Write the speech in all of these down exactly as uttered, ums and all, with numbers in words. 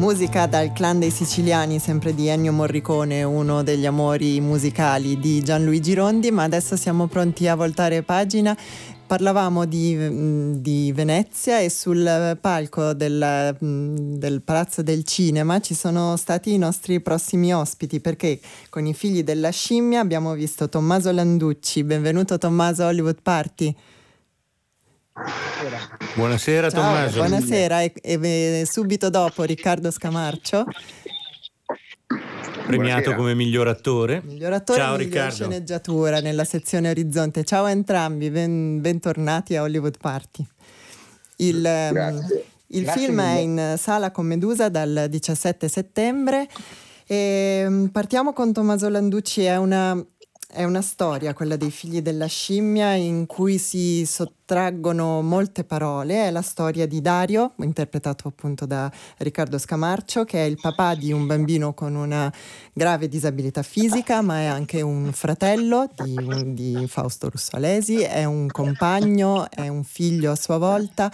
Musica dal Clan dei Siciliani, sempre di Ennio Morricone, uno degli amori musicali di Gianluigi Rondi, ma adesso siamo pronti a voltare pagina. Parlavamo di, di Venezia e sul palco del, del Palazzo del Cinema ci sono stati i nostri prossimi ospiti, perché con i Figli della Scimmia abbiamo visto Tommaso Landucci. Benvenuto Tommaso a Hollywood Party. Buonasera. Buonasera Ciao, Tommaso. Buonasera e, e subito dopo Riccardo Scamarcio, premiato Buonasera. come miglior attore. Miglior attore Ciao, e miglior Riccardo. sceneggiatura nella sezione Orizzonte. Ciao a entrambi, ben, bentornati a Hollywood Party. Il, Grazie. il Grazie film mille. è in sala con Medusa dal diciassette settembre e partiamo con Tommaso Landucci. È una, è una storia, quella dei Figli della Scimmia, in cui si sottraggono molte parole. È la storia di Dario, interpretato appunto da Riccardo Scamarcio, che è il papà di un bambino con una grave disabilità fisica, ma è anche un fratello di, di Fausto Russalesi, è un compagno, è un figlio a sua volta,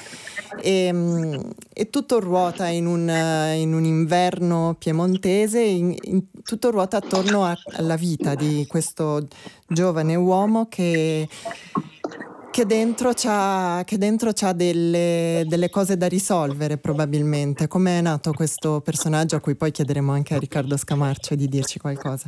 e, e tutto ruota in un, in un inverno piemontese, in, in, tutto ruota attorno a, alla vita di questo giovane uomo che che dentro c'ha, che dentro c'ha delle, delle cose da risolvere, probabilmente. Come è nato questo personaggio, a cui poi chiederemo anche a Riccardo Scamarcio di dirci qualcosa?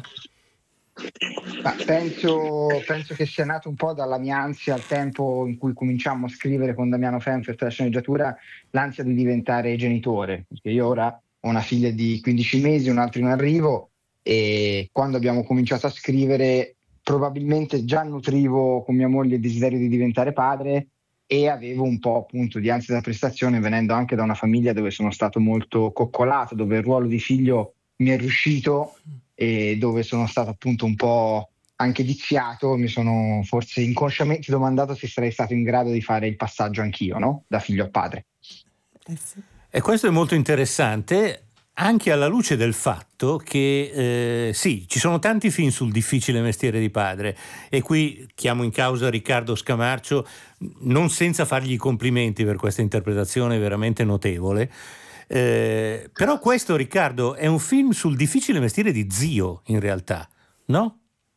Ma penso, penso che sia nato un po' dalla mia ansia al tempo in cui cominciamo a scrivere con Damiano Fenfer per la sceneggiatura, l'ansia di diventare genitore, perché io ora ho una figlia di quindici mesi, un altro in arrivo, e quando abbiamo cominciato a scrivere probabilmente già nutrivo con mia moglie il desiderio di diventare padre e avevo un po' appunto di ansia da prestazione, venendo anche da una famiglia dove sono stato molto coccolato, dove il ruolo di figlio mi è riuscito e dove sono stato appunto un po' anche viziato. Mi sono forse inconsciamente domandato se sarei stato in grado di fare il passaggio anch'io, no? Da figlio a padre. Eh sì. E questo è molto interessante, anche alla luce del fatto che eh, sì, ci sono tanti film sul difficile mestiere di padre, e qui chiamo in causa Riccardo Scamarcio, non senza fargli i complimenti per questa interpretazione veramente notevole, eh, però questo, Riccardo, è un film sul difficile mestiere di zio, in realtà, no?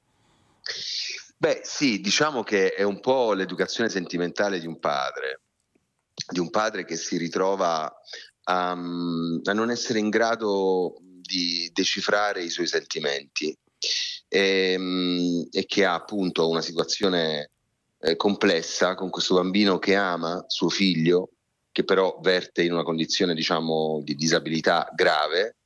Beh sì, diciamo che è un po' l'educazione sentimentale di un padre, di un padre che si ritrova a, a non essere in grado di decifrare i suoi sentimenti e, e che ha appunto una situazione eh, complessa con questo bambino che ama suo figlio, che però verte in una condizione, diciamo, di disabilità grave.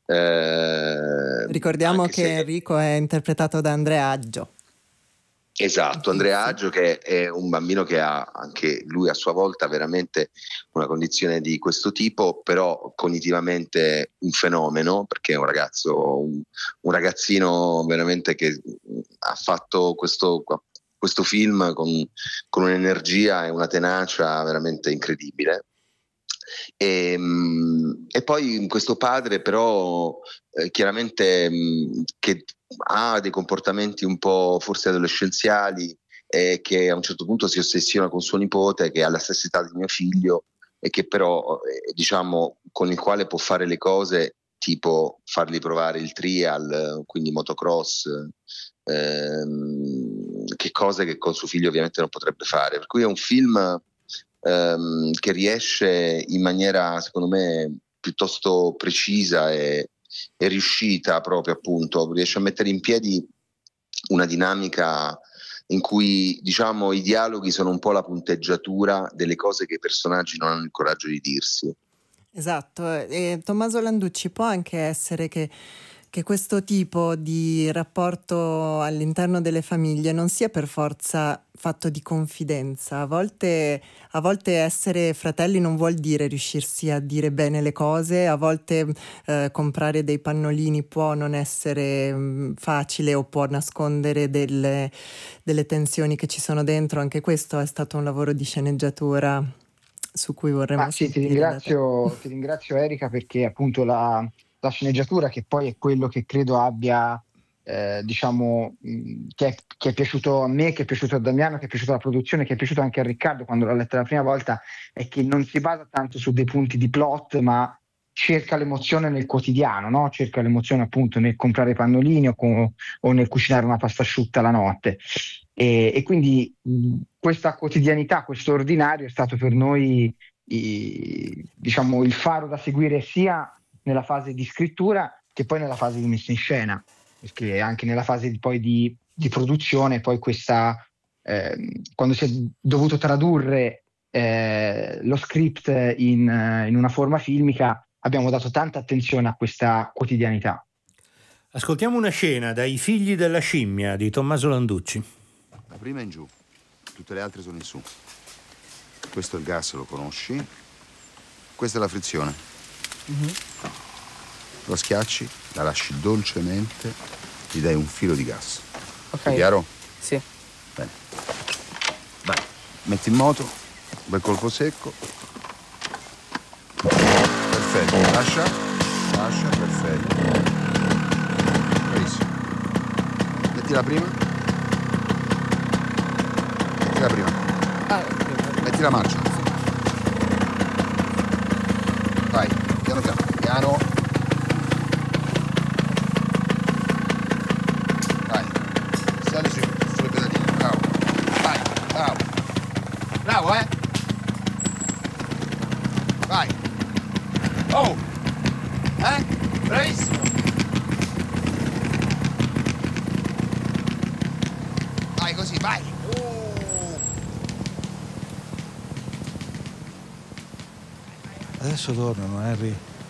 Eh, Ricordiamo che se... Enrico è interpretato da Andrea Aggio. Esatto, Andrea Aggio, che è un bambino che ha anche lui a sua volta veramente una condizione di questo tipo, però cognitivamente un fenomeno, perché è un ragazzo, un, un ragazzino veramente che ha fatto questo, questo film con, con un'energia e una tenacia veramente incredibile. E, e poi questo padre però eh, chiaramente mh, che ha dei comportamenti un po' forse adolescenziali e che a un certo punto si ossessiona con suo nipote, che ha la stessa età di mio figlio, e che però eh, diciamo con il quale può fare le cose tipo fargli provare il trial, quindi motocross, ehm, che cose che con suo figlio ovviamente non potrebbe fare, per cui è un film ehm, che riesce in maniera secondo me piuttosto precisa e è riuscita proprio appunto, riesce a mettere in piedi una dinamica in cui diciamo i dialoghi sono un po' la punteggiatura delle cose che i personaggi non hanno il coraggio di dirsi. Esatto, e Tommaso Landucci, può anche essere che che questo tipo di rapporto all'interno delle famiglie non sia per forza fatto di confidenza. A volte, a volte essere fratelli non vuol dire riuscirsi a dire bene le cose, a volte eh, comprare dei pannolini può non essere mh, facile o può nascondere delle, delle tensioni che ci sono dentro. Anche questo è stato un lavoro di sceneggiatura su cui vorremmo ah, sì, sentire ti ringrazio, ti ringrazio Erika, perché appunto la la sceneggiatura, che poi è quello che credo abbia eh, diciamo mh, che, è, che è piaciuto a me, che è piaciuto a Damiano, che è piaciuto alla produzione, che è piaciuto anche a Riccardo quando l'ho letta la prima volta, è che non si basa tanto su dei punti di plot, ma cerca l'emozione nel quotidiano, no? Cerca l'emozione appunto nel comprare pannolini o, con, o nel cucinare una pasta asciutta la notte. E, e quindi mh, questa quotidianità, questo ordinario è stato per noi i, diciamo, il faro da seguire sia nella fase di scrittura che poi nella fase di messa in scena, perché anche nella fase di, poi di, di produzione, poi questa eh, quando si è dovuto tradurre eh, lo script in, in una forma filmica, abbiamo dato tanta attenzione a questa quotidianità. Ascoltiamo una scena dai Figli della scimmia di Tommaso Landucci. La prima è in giù, tutte le altre sono in su. Questo è il gas, lo conosci? Questa è la frizione. Mm-hmm. Lo schiacci, la lasci dolcemente, gli dai un filo di gas. Ok. È chiaro? Sì. Bene. Vai, metti in moto, un bel colpo secco. Perfetto, lascia, lascia, perfetto. Bravissimo. Metti la prima. Metti la prima. Ah, metti la marcia. Vai, piano piano, piano. Vai, sali su, sulle pedalline, bravo. Vai, bravo. Bravo, eh? Vai. Oh! Eh? Bravissimo. Vai così, vai. Oh. Adesso tornano, Harry.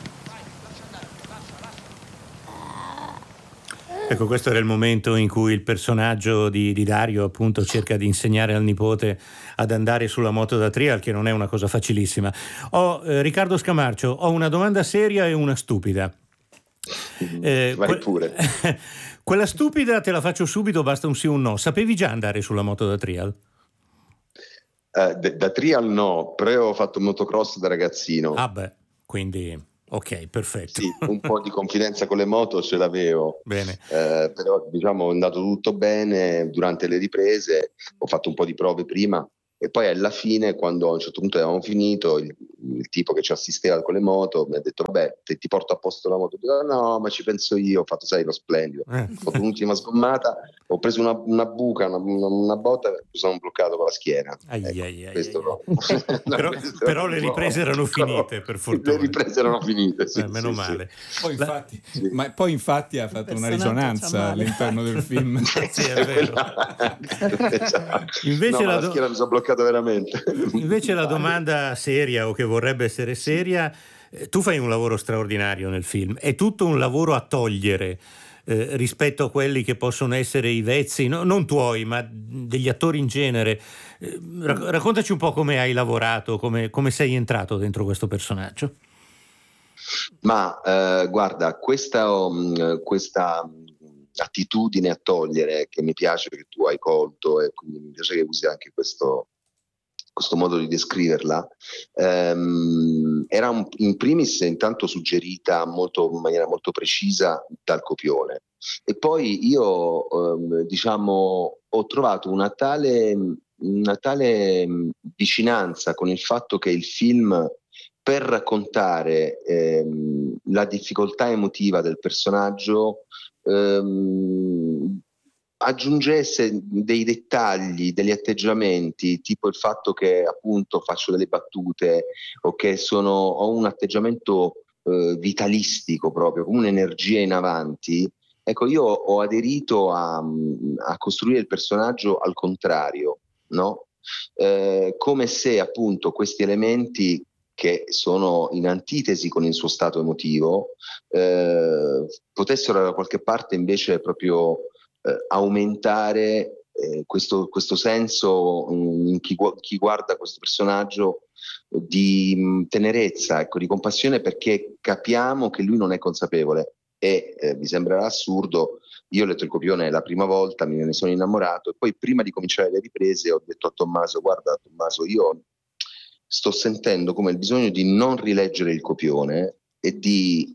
Ecco, questo era il momento in cui il personaggio di, di Dario appunto cerca di insegnare al nipote ad andare sulla moto da trial, che non è una cosa facilissima. Ho, eh, Riccardo Scamarcio, ho una domanda seria e una stupida. Eh, Vai que- pure. Quella stupida te la faccio subito, basta un sì o un no. Sapevi già andare sulla moto da trial? Uh, d- da trial no, però ho fatto motocross da ragazzino. Ah beh, quindi... Ok, perfetto. Sì, un po' di confidenza con le moto ce l'avevo. Bene. Eh, però diciamo è andato tutto bene durante le riprese, ho fatto un po' di prove prima e poi alla fine, quando a un certo punto avevamo finito, il, il tipo che ci assisteva con le moto mi ha detto vabbè, te, ti porto a posto la moto. Dico, no, ma ci penso io, ho fatto sai lo splendido, eh. Ho fatto l'ultima sgommata, ho preso una, una buca, una, una, una botta e mi sono bloccato con la schiena. Ai, ecco, ai, ai, questo ai, no. ai. però, però le riprese erano finite, per fortuna. Le riprese erano finite, sì, eh, meno sì, male. Sì. Poi infatti, sì. ma poi infatti ha fatto una risonanza all'interno del film. Sì, è vero. Invece no, la, la do... schiena mi sono bloccato veramente. Invece la domanda seria, o che vorrebbe essere seria, eh, tu fai un lavoro straordinario nel film, è tutto un lavoro a togliere eh, rispetto a quelli che possono essere i vezzi, no, non tuoi, ma degli attori in genere. Eh, rac- raccontaci un po' come hai lavorato, come, come sei entrato dentro questo personaggio. Ma eh, guarda, questa, um, questa attitudine a togliere che mi piace che tu hai colto e quindi mi piace che usi anche questo questo modo di descriverla, ehm, era un, in primis intanto suggerita molto, in maniera molto precisa dal copione e poi io ehm, diciamo ho trovato una tale, una tale vicinanza con il fatto che il film, per raccontare ehm, la difficoltà emotiva del personaggio, ehm, aggiungesse dei dettagli, degli atteggiamenti, tipo il fatto che appunto faccio delle battute o che sono, ho un atteggiamento eh, vitalistico proprio, come un'energia in avanti. Ecco, io ho aderito a, a costruire il personaggio al contrario, no? Eh, come se appunto questi elementi che sono in antitesi con il suo stato emotivo eh, potessero da qualche parte invece proprio Eh, aumentare eh, questo, questo senso mh, in chi, gu- chi guarda questo personaggio eh, di mh, tenerezza, ecco, di compassione, perché capiamo che lui non è consapevole e eh, vi sembrerà assurdo, io ho letto il copione la prima volta, me ne sono innamorato e poi prima di cominciare le riprese ho detto a Tommaso, guarda Tommaso, io sto sentendo come il bisogno di non rileggere il copione e di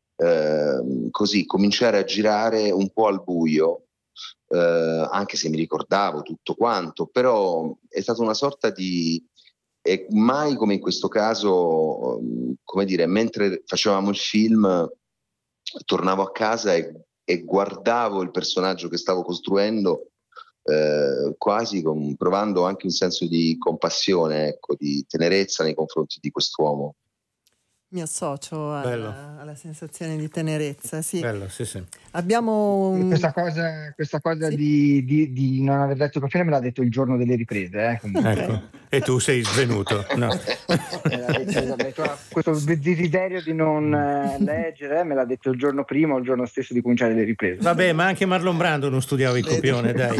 eh, così cominciare a girare un po' al buio. Uh, anche se mi ricordavo tutto quanto, però è stata una sorta di, e mai come in questo caso, come dire, mentre facevamo il film tornavo a casa e, e guardavo il personaggio che stavo costruendo eh, quasi con, provando anche un senso di compassione, ecco, di tenerezza nei confronti di quest'uomo. Mi associo alla, alla sensazione di tenerezza, sì. Bello, sì, sì. Abbiamo un... questa cosa, questa cosa sì? di, di, di non aver detto il film me l'ha detto il giorno delle riprese, eh, ecco. E tu sei svenuto, no? detto, questo desiderio di non leggere me l'ha detto il giorno prima o il giorno stesso di cominciare le riprese. Vabbè, ma anche Marlon Brando non studiava il copione, dai.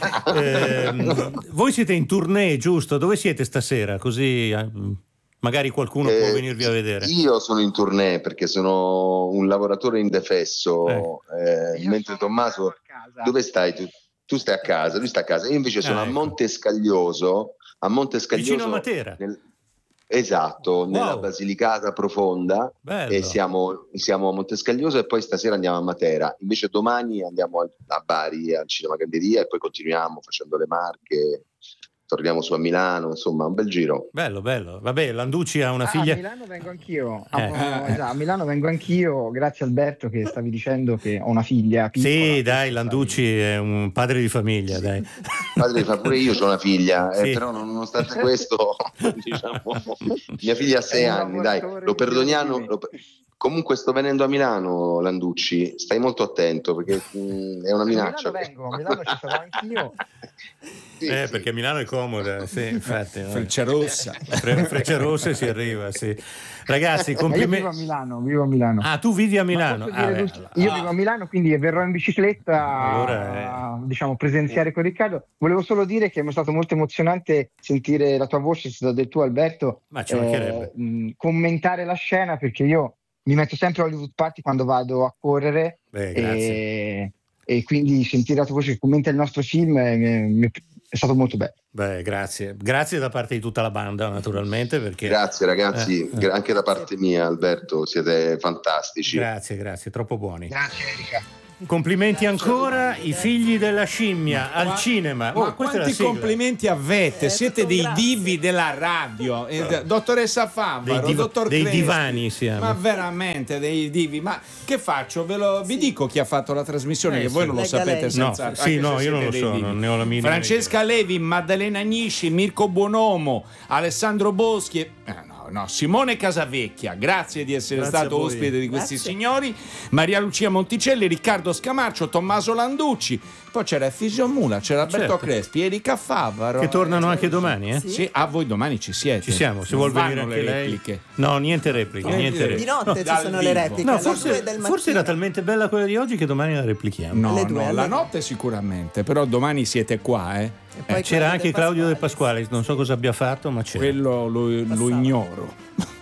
Eh, voi siete in tournée, giusto? Dove siete stasera? Così magari qualcuno eh, può venirvi a vedere. Io sono in tournée perché sono un lavoratore indefesso, eh. Eh, mentre Tommaso, dove stai tu? Tu stai a casa, lui sta a casa. Io invece sono ah, ecco. a Montescaglioso, a Montescaglioso vicino a Matera. Nel, esatto, wow. nella Basilicata Profonda. Bello. E siamo, siamo a Montescaglioso e poi stasera andiamo a Matera. Invece domani andiamo a, a Bari al Cinema Galleria e poi continuiamo facendo le Marche. Torniamo su a Milano, insomma, un bel giro. Bello, bello. Vabbè, Landucci ha una ah, figlia. A Milano vengo anch'io. Eh. A, a Milano vengo anch'io, grazie Alberto che stavi dicendo che ho una figlia piccola. Sì, dai, Landucci è un padre di famiglia, dai. Padre di famiglia, pure io ho una figlia, sì. eh, però nonostante questo, diciamo, mia figlia ha sei anni, dai, lo perdoniamo. Lo, comunque sto venendo a Milano, Landucci, stai molto attento perché mh, è una minaccia. A Milano vengo, a Milano ci sarò anch'io. Sì, eh, sì. Perché Milano è comoda, sì, infatti. Frecciarossa. Fre- Frecciarossa si arriva, sì. Ragazzi, complimenti. Io vivo a Milano, vivo a Milano. Ah, tu vivi a Milano? Ah, beh, io ah. vivo a Milano, quindi verrò in bicicletta allora, eh. a diciamo, presenziare con Riccardo. Volevo solo dire che è stato molto emozionante sentire la tua voce, del tuo Alberto, ma ci mancherebbe. Eh, mh, commentare la scena, perché io mi metto sempre a Hollywood Party quando vado a correre. Beh, grazie. E, e quindi sentire la tua voce che commenta il nostro film è, è, è stato molto bello. Beh, grazie. Grazie da parte di tutta la banda, naturalmente. Perché... Grazie ragazzi, eh, anche da parte mia, Alberto, siete fantastici. Grazie, grazie, troppo buoni. Grazie Erika. Complimenti ancora, I figli della scimmia al ma, cinema. Ma oh, quanti complimenti avete? Eh, Siete dei grazie. divi della radio, eh, dottoressa Favaro, dei, div- dottor dei Crespi, divani siamo. Ma veramente dei divi. Ma che faccio? Ve lo, vi dico chi ha fatto la trasmissione, eh, che sì. voi non lo Lega sapete lei. senza. No, sì, no, io non lo so, divi. non ne ho la minima. Francesca idea. Levi, Maddalena Agnisci, Mirko Buonomo, Alessandro Boschi. Eh, no. No, Simone Casavecchia, grazie di essere grazie stato ospite di questi grazie. signori, Maria Lucia Monticelli, Riccardo Scamarcio, Tommaso Landucci, poi c'era Efisio Mula, c'era Alberto certo. Crespi, Erika Favaro. Che tornano anche domani, eh? Sì, sì. Ah, voi domani ci siete. Ci siamo, se vuol venire anche le lei. repliche. No, niente repliche, no, niente repliche. Di notte no, ci sono le repliche. No, forse, forse era talmente bella quella di oggi che domani la replichiamo. No, no, la notte sicuramente, però domani siete qua, eh. Eh, c'era anche Claudio De Pasquale, non so cosa abbia fatto, ma c'era. Quello lo, lo ignoro.